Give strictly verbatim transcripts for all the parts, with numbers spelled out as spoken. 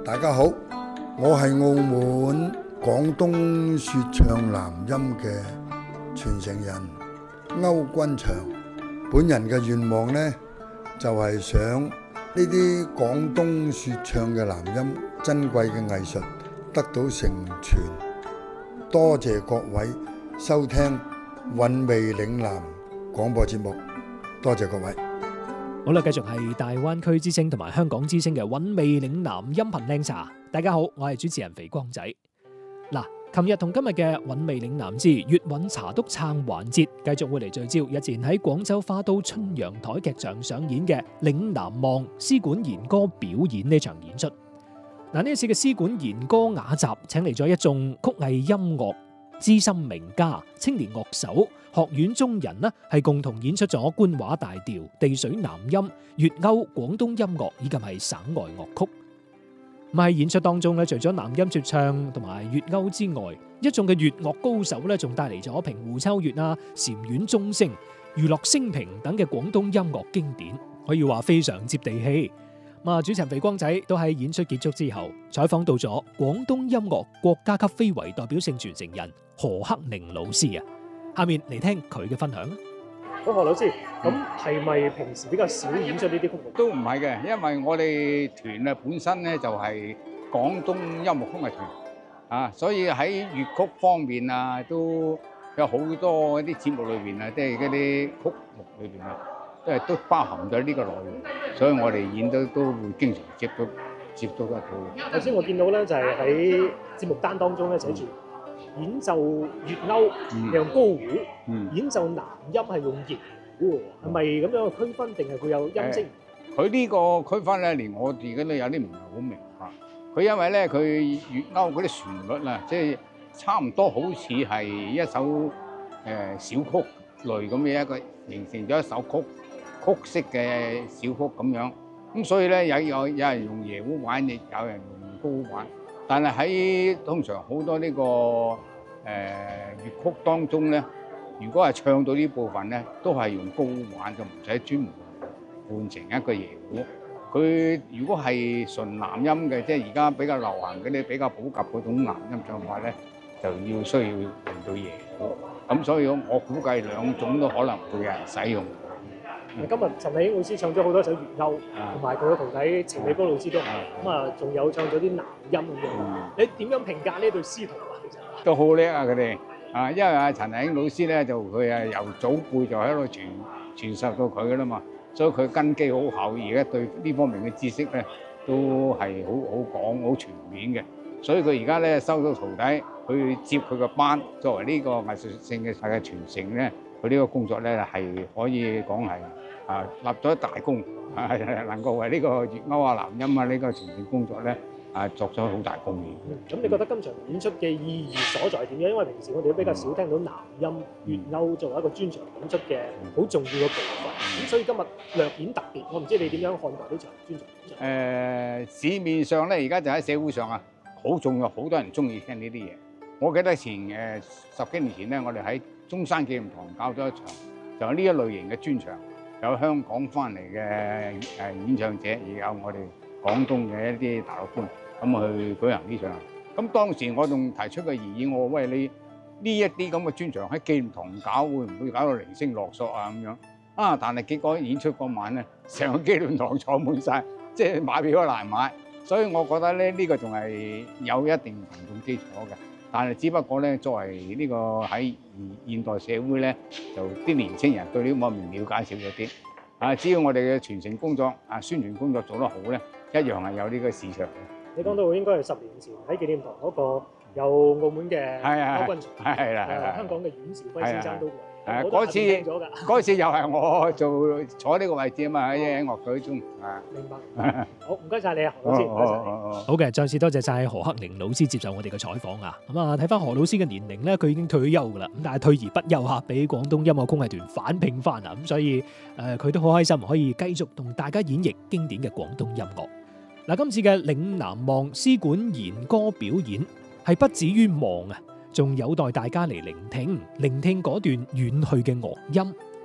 大家好，我係澳門廣東說唱南音嘅傳承人歐君祥。本人嘅願望呢，就係想呢啲廣東說唱嘅南音珍貴嘅藝術得到承傳。多謝各位收聽韻味嶺南廣播節目，多謝各位。 好啦，繼續係大灣區之聲同埋香港之聲嘅韻味嶺南音頻靚茶。大家好，我係主持人肥光仔。嗱，琴日同今日嘅韻味嶺南之粵韻茶督撐環節，繼續會嚟聚焦日前喺廣州花都春陽台劇場上演嘅嶺南望絲管弦歌表演呢場演出。嗱，呢一次嘅絲管弦歌雅集，請嚟咗一眾曲藝音樂資深名家、青年樂手、學院中人呢，係共同演出咗官話大調、地水南音、粵歐、廣東音樂以及係省外樂曲。咁喺演出當中咧，除咗南音説唱同埋粵歐之外，一眾嘅粵樂高手咧，仲帶嚟咗平湖秋月啊、禪院鐘聲、娛樂升平等嘅廣東音樂經典，可以話非常接地氣。咁啊，主持人肥光仔都喺演出結束之後採訪到咗廣東音樂國家級非遺代表性傳承人何克寧老師啊，下面嚟聽佢嘅分享。 好，何老師，咁係咪平時比較少演出呢啲曲目？ 都唔係嘅，因為我哋團啊本身咧就係廣東音樂曲藝團啊，所以喺粵曲方面啊都有好多一啲節目裏邊啊，即係嗰啲曲目裏邊啊，都係都包含咗呢個內容，所以我哋演都都會經常接到接到得到。 頭先我見到咧，就係喺節目單當中咧寫住演奏粵歐係用高胡， 嗯、 演奏南音係用型胡喎，係咪咁樣嘅區分，定係佢有音色？ 佢呢個區分咧，連我自己都有啲唔係好明白。佢因為咧，佢粵歐嗰啲旋律啊，即係差唔多好似係一首誒、呃、小曲類咁嘅一個，形成咗一首曲曲式嘅小曲咁樣。咁所以咧，有有有人用椰胡玩，亦有人用高胡玩。但係喺通常好多呢、這個誒、呃、粵曲當中咧，如果係唱到呢部分咧，都係用高胡玩，就唔使專門換成一個椰胡。佢如果係純南音嘅，即係而家比較流行嗰啲比較普及嗰種南音唱法咧，就要需要用到椰胡。咁所以我估計兩種都可能會有人使用。 今日陳麗英老師唱咗好多首粵歐，同埋佢嘅徒弟程美波老師都係咁啊，仲有唱咗啲南音咁樣。嗯、你點樣評價呢對師徒啊？其實都好叻啊！佢哋啊，因為阿陳麗英老師咧，就佢啊由祖輩就喺度傳傳授到佢噶啦嘛，所以佢根基好厚，而家對呢方面嘅知識咧都係好好廣、好全面嘅。所以佢而家咧收到徒弟去接佢個班，作為呢個藝術性嘅嘅傳承咧，佢呢個工作咧係可以講係。啊！立咗大功，啊能夠為呢個粵歐啊南音啊呢個傳承工作咧啊作咗好大貢獻。 咁、嗯、你覺得今場演出嘅意義所在點樣？因為平時我哋都比較少聽到南音、粵歐作為一個專場演出嘅好重要嘅部分。咁、嗯、所以今日略顯特別，我唔知你點樣看待呢場專場演出？誒、 呃，市面上咧而家就喺社會上啊，好重要，好多人中意聽呢啲嘢。我記得前誒、呃、十幾年前咧，我哋喺中山紀念堂搞咗一場，就係呢一類型嘅專場。有香港翻嚟嘅誒演唱者，亦有我哋廣東嘅一啲大陸官，咁去舉行呢場。咁當時我仲提出個異議，我話喂，你呢一啲咁嘅專場喺紀念堂搞，會唔會搞到零星落索啊咁樣？啊！但係結果演出嗰晚咧，成個紀念堂坐滿晒，即係買票都難買。所以我覺得咧，呢、呢個仲係有一定群眾基礎嘅。但係只不過咧，作為呢個喺現代社會咧，就啲年青人對呢方面了解少咗啲。啊，只要我哋嘅傳承工作、啊宣傳工作做得好咧，一樣係有呢個市場嘅。 你講到應該係十年前喺紀念堂嗰個有澳門嘅歐君祥，係啦，香港嘅阮兆輝先生都過嚟。 誒嗰次嗰次又係我做坐呢個位置啊嘛，喺樂隊中啊。 明白。好，唔該曬你啊，何老師，唔該曬你。 好嘅，再次多謝曬何克寧老師接受我哋嘅採訪啊。咁啊，睇翻何老師嘅年齡咧，佢已經退休噶啦。咁但係退而不休嚇，俾廣東音樂曲藝團反聘翻啊。咁所以誒，佢都好開心可以繼續同大家演繹經典嘅廣東音樂。嗱，今次嘅嶺南望絲管弦歌表演係不止於望啊，仲有待大家嚟聆聽，聆聽嗰段遠去嘅樂音。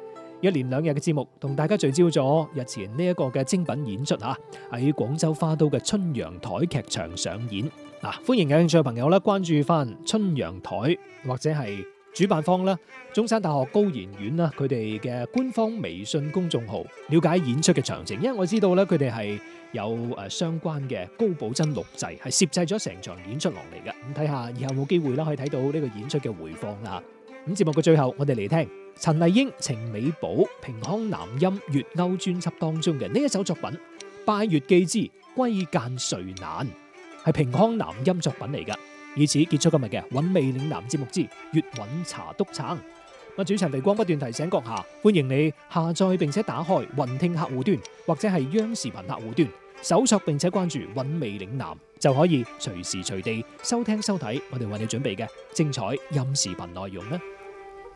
一連兩日嘅節目，同大家聚焦咗日前呢一個嘅精品演出嚇，喺廣州花都嘅春陽台劇場上演。嗱、啊，歡迎有興趣嘅朋友咧，關注翻春陽台或者係主辦方啦，中山大學高研院啦，佢哋嘅官方微信公眾號，了解演出嘅詳情。因為我知道咧，佢哋係有誒相關嘅高保真錄製，係攝製咗成場演出落嚟嘅。咁睇下以後有冇機會啦，可以睇到呢個演出嘅回放啦。咁節目嘅最後，我哋嚟聽陳麗英、程美寶、平康南音粵謳專輯當中嘅呢一首作品《拜月寄之歸雁誰難》，係平康南音作品嚟噶。以此結束今日嘅韻味嶺南節目之粵韻茶篤撐。我主持人肥光不斷提醒閣下，歡迎你下載並且打開雲聽客戶端或者係央視頻客戶端，搜索並且關注韻味嶺南，就可以隨時隨地收聽收睇我哋為你準備嘅精彩音視頻內容啦。